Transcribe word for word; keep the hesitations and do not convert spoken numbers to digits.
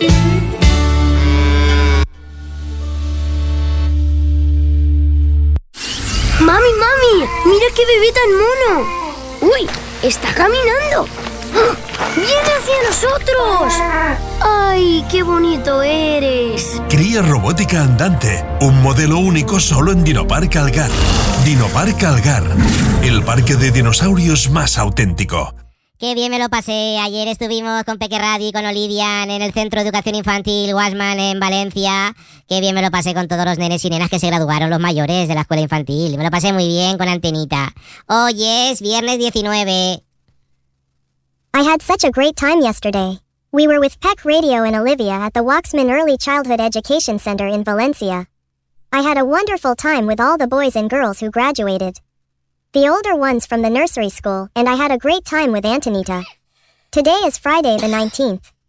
¡Mami, mami! ¡Mira qué bebé tan mono! ¡Uy! ¡Está caminando! ¡Viene hacia nosotros! ¡Ay, qué bonito eres! Cría robótica andante, un modelo único solo en Dinopark Algar. Dinopark Algar, el parque de dinosaurios más auténtico. Qué bien me lo pasé. Ayer estuvimos con Peque Radi y con Olivia en el Centro de Educación Infantil Wasman en Valencia. Qué bien me lo pasé con todos los nenes y nenas que se graduaron, los mayores de la escuela infantil. Me lo pasé muy bien con Antenita. Hoy es viernes diecinueve. I had such a great time yesterday. We were with Peck Radio and Olivia at the Waxman Early Childhood Education Center in Valencia. I had a wonderful time with all the boys and girls who graduated. The older ones from the nursery school, and I had a great time with Antonita. Today is Friday the nineteenth.